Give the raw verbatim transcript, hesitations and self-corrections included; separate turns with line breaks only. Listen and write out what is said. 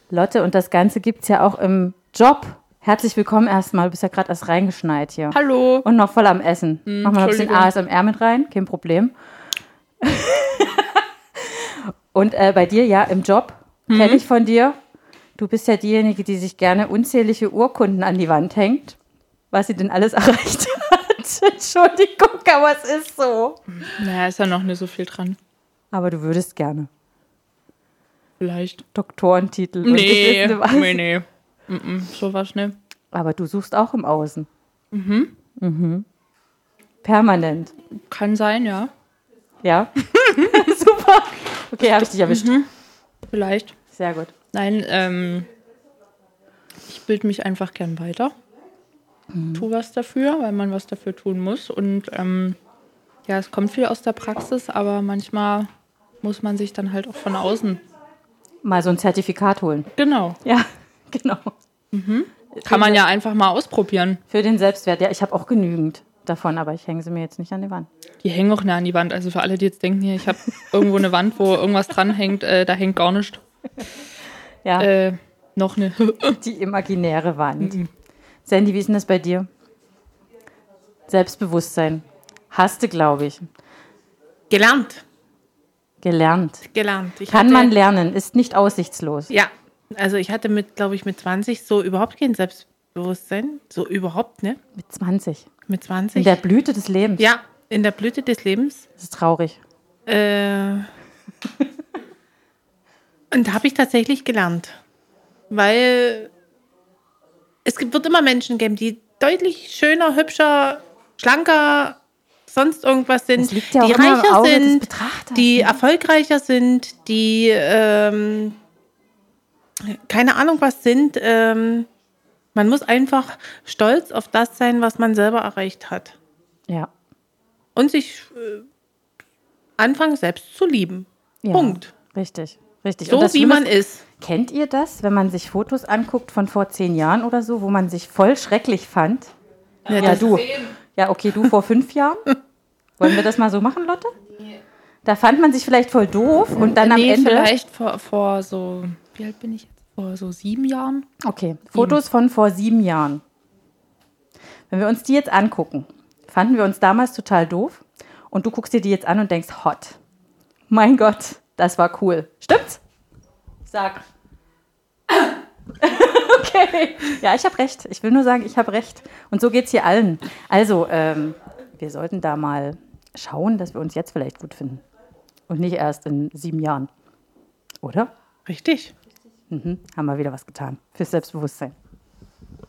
Lotte, und das Ganze gibt es ja auch im Job. Herzlich willkommen erstmal. Du bist ja gerade erst reingeschneit hier.
Hallo.
Und noch voll am Essen.
Hm,
Mach mal ein bisschen A S M R mit rein, kein Problem. Und äh, bei dir, ja, im Job, mhm. kenne ich von dir. Du bist ja diejenige, die sich gerne unzählige Urkunden an die Wand hängt, was sie denn alles erreicht hat. Entschuldigung, aber es ist so.
Naja, ist ja noch nicht so viel dran.
Aber du würdest gerne.
Vielleicht.
Doktorentitel.
Nee,
und was.
nee, nee. Mm-mm, sowas nicht.
Aber du suchst auch im Außen.
Mhm.
Mhm. Permanent.
Kann sein, ja.
Ja? Super. Okay, habe ich dich erwischt.
Mhm. Vielleicht.
Sehr gut.
Nein, ähm, ich bilde mich einfach gern weiter. Mhm. Tu was dafür, weil man was dafür tun muss. Und ähm, ja, es kommt viel aus der Praxis, aber manchmal muss man sich dann halt auch von außen
mal so ein Zertifikat holen.
Genau.
Ja, genau.
Mhm. Kann man ja einfach mal ausprobieren.
Für den Selbstwert. Ja, ich habe auch genügend davon, aber ich hänge sie mir jetzt nicht an die Wand.
Die hängen auch nicht an die Wand. Also für alle, die jetzt denken, hier, ich habe irgendwo eine Wand, wo irgendwas dranhängt, äh, da hängt gar nichts.
Ja.
Äh, noch eine.
Die imaginäre Wand. Mhm. Sandy, wie ist denn das bei dir? Selbstbewusstsein. Hast du, glaube ich.
Gelernt.
Gelernt.
Gelernt. Ich
Kann
hatte,
man lernen, ist nicht aussichtslos.
Ja, also ich hatte mit, glaube ich, mit zwanzig so überhaupt kein Selbstbewusstsein. So überhaupt, ne?
Mit zwanzig.
Mit zwanzig.
In der Blüte des Lebens.
Ja, in der Blüte des Lebens.
Das ist traurig.
Äh, und da habe ich tatsächlich gelernt. Weil es gibt, wird immer Menschen geben, die deutlich schöner, hübscher, schlanker, sonst irgendwas sind,
ja
die reicher sind, die
ne?
erfolgreicher sind, die ähm, keine Ahnung was sind. Ähm, man muss einfach stolz auf das sein, was man selber erreicht hat.
Ja.
Und sich äh, anfangen, selbst zu lieben.
Ja,
Punkt.
Richtig, richtig.
So wie man ist.
Kennt ihr das, wenn man sich Fotos anguckt von vor zehn Jahren oder so, wo man sich voll schrecklich fand?
Ja,
ja du. Ja, okay, du vor fünf Jahren. Wollen wir das mal so machen, Lotte? Nee. Da fand man sich vielleicht voll doof und dann
nee,
am Ende...
vielleicht vor, vor so... Wie alt bin ich jetzt? Vor so sieben Jahren?
Okay, Fotos von vor sieben Jahren. Wenn wir uns die jetzt angucken, fanden wir uns damals total doof und du guckst dir die jetzt an und denkst, hot. Mein Gott, das war cool. Stimmt's? Sag. Okay. Ja, ich habe recht. Ich will nur sagen, ich habe recht. Und so geht's hier allen. Also, ähm, wir sollten da mal schauen, dass wir uns jetzt vielleicht gut finden. Und nicht erst in sieben Jahren. Oder?
Richtig.
Mhm. Haben wir wieder was getan. Fürs Selbstbewusstsein.